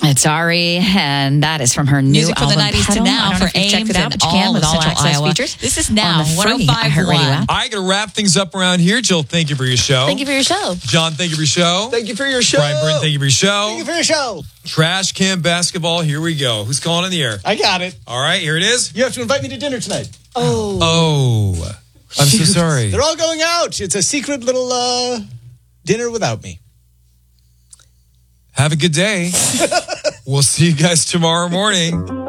It's Ari, and that is from her new Music from the album, 90s to Pedal. now I don't for know if you've checked AIM it out, and but you can all with of all Central access Iowa. features. This is now on the free 105.1. iHeartRadio app. I got to wrap things up around here. Jill, thank you for your show. Thank you for your show. John, thank you for your show. Thank you for your show. Brian Byrne, thank you for your show. Thank you for your show. Trash can basketball. Here we go. Who's calling in the air? I got it. All right, here it is. You have to invite me to dinner tonight. Oh, I'm so sorry. They're all going out. It's a secret little dinner without me. Have a good day. We'll see you guys tomorrow morning.